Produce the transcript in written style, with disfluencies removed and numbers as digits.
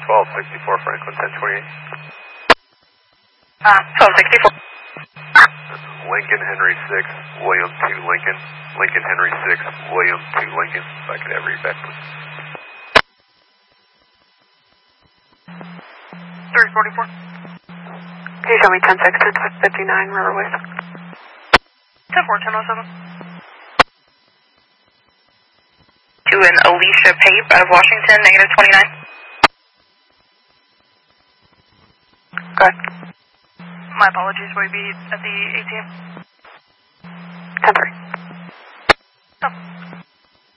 1264 Franklin 1028. 1264. Lincoln Henry 6, William 2 Lincoln. Lincoln Henry 6, William 2 Lincoln. If I could have read back, please. 344. Can you show me 10-6, 59 Riverways? 10-4, 1007. To an Alicia Pape out of Washington, negative 29. Good. My apologies, will you be at the ATM?